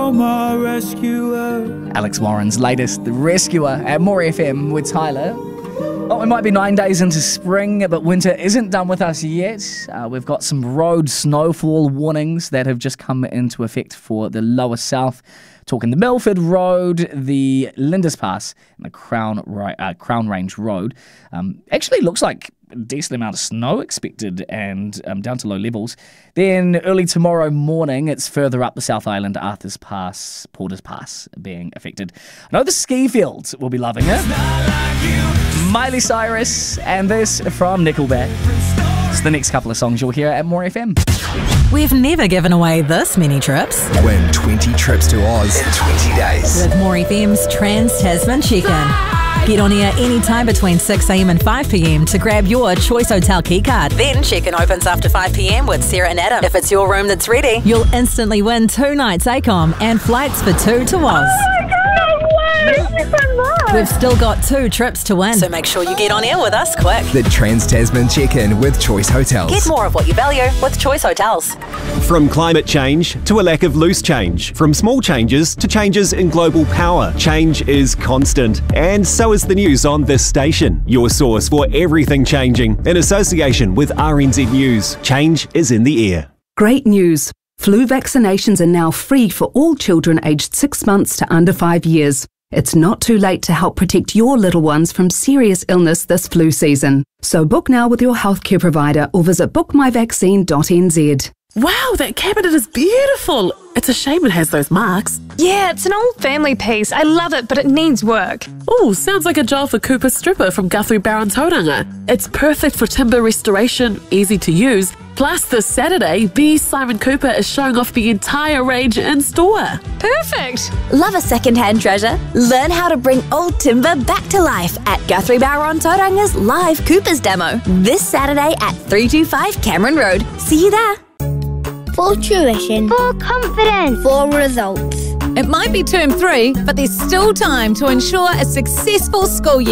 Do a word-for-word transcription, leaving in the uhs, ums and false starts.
you're my rescuer. Alex Warren's latest, The Rescuer, at More F M with Tyler. Oh, it might be nine days into spring, but winter isn't done with us yet. Uh, we've got some road snowfall warnings that have just come into effect for the lower south. Talking the Milford Road, the Lindis Pass, and the Crown, uh, Crown Range Road. Um, actually looks like a decent amount of snow expected and um, down to low levels. Then early tomorrow morning, it's further up the South Island, Arthur's Pass, Porter's Pass being affected. I know the ski fields will be loving it. Like Miley Cyrus and this from Nickelback. It's the next couple of songs you'll hear at More F M. We've never given away this many trips. Win twenty trips to Oz in twenty days. With More F M's Trans-Tasman Check-In. Get on air anytime between six a m and five p m to grab your Choice Hotel keycard. Then Check-In opens after five p m with Sarah and Adam. If it's your room that's ready, you'll instantly win two nights ACOM and flights for two to Oz. We've still got two trips to win, so make sure you get on air with us quick. The Trans-Tasman Check-In with Choice Hotels. Get more of what you value with Choice Hotels. From climate change to a lack of loose change, from small changes to changes in global power, change is constant. And so is the news on this station. Your source for everything changing in association with R N Z News. Change is in the air. Great news. Flu vaccinations are now free for all children aged six months to under five years. It's not too late to help protect your little ones from serious illness this flu season. So book now with your healthcare provider or visit book my vaccine dot n z. Wow, that cabinet is beautiful. It's a shame it has those marks. Yeah, it's an old family piece. I love it, but it needs work. Oh, sounds like a job for Cooper Stripper from Guthrie Barron Tauranga. It's perfect for timber restoration, easy to use. Plus, this Saturday, B. Simon Cooper is showing off the entire range in store. Perfect. Love a second-hand treasure? Learn how to bring old timber back to life at Guthrie Barron Tauranga's live Coopers demo this Saturday at three two five Cameron Road. See you there. For tuition. For confidence. For results. It might be term three, but there's still time to ensure a successful school year.